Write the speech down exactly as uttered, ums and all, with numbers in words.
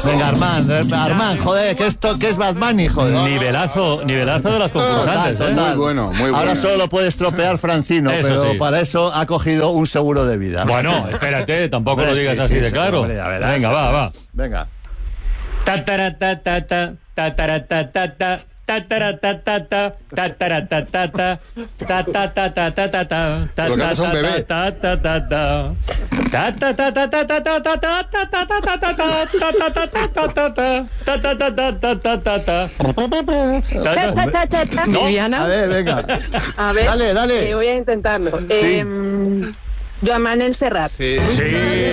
Venga, Armand, Armand, joder, que esto que es Bad Bunny, joder. Nivelazo, nivelazo de las concursantes, Total, ¿eh? total. Muy bueno, muy bueno. Ahora solo lo puede estropear Francino, Eso pero sí. para eso ha cogido un seguro de vida. Bueno, espérate, tampoco Hombre, lo digas sí, así sí, de sí, claro. hombre, ya verás. Venga, va, va. Venga. Ta-ta-ra-ta-ta-ta, ta-ta-ra-ta-ta-ta, ta-ta-ra-ta-ta-ta, ta-ta-ra-ta-ta-ta, ta-ta-ta-ta-ta-ta, Lo que haces a un bebé. ta-ta-ta-ta-ta-ta, ta-ta-ta-ta-ta-ta-ta-ta-ta-ta-ta-ta-ta-ta-ta. No. Viviana. A ver, venga. A ver, Dale, dale. eh, voy a intentarlo. Sí. Eh, Joan Manuel Serrat. Sí. Sí.